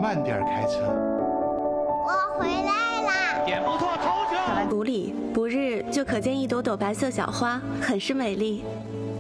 慢点开车。 我回来啦！ 点不错，头球。 谷里不日就可见一朵朵白色小花，很是美丽。